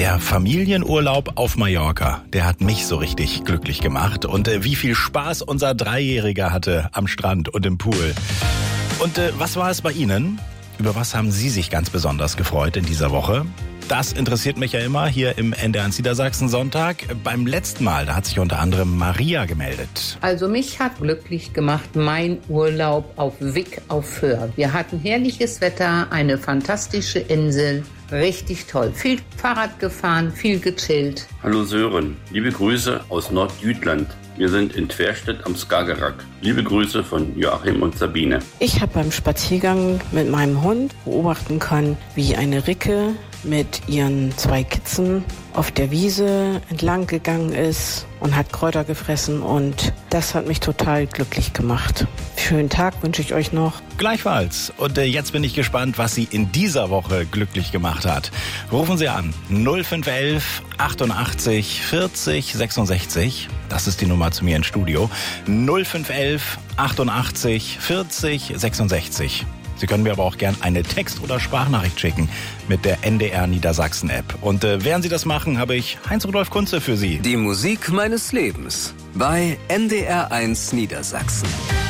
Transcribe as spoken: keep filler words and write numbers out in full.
Der Familienurlaub auf Mallorca, der hat mich so richtig glücklich gemacht. Und äh, wie viel Spaß unser Dreijähriger hatte am Strand und im Pool. Und äh, was war es bei Ihnen? Über was haben Sie sich ganz besonders gefreut in dieser Woche? Das interessiert mich ja immer hier im N D R eins Niedersachsen Sonntag. Beim letzten Mal, da hat sich unter anderem Maria gemeldet. Also mich hat glücklich gemacht mein Urlaub auf Wick auf Föhr. Wir hatten herrliches Wetter, eine fantastische Insel, richtig toll. Viel Fahrrad gefahren, viel gechillt. Hallo Sören, liebe Grüße aus Nordjütland. Wir sind in Tverstedt am Skagerrak. Liebe Grüße von Joachim und Sabine. Ich habe beim Spaziergang mit meinem Hund beobachten können, wie eine Ricke mit ihren zwei Kitzen auf der Wiese entlang gegangen ist und hat Kräuter gefressen, und das hat mich total glücklich gemacht. Schönen Tag wünsche ich euch noch. Gleichfalls. Und äh, jetzt bin ich gespannt, was Sie in dieser Woche glücklich gemacht hat. Rufen Sie an null fünf elf achtundachtzig vierzig sechsundsechzig. Das ist die Nummer zu mir ins Studio. null fünf elf achtundachtzig vierzig sechsundsechzig. Sie können mir aber auch gern eine Text- oder Sprachnachricht schicken mit der N D R Niedersachsen App. Und äh, während Sie das machen, habe ich Heinz-Rudolf Kunze für Sie. Die Musik meines Lebens bei N D R eins Niedersachsen.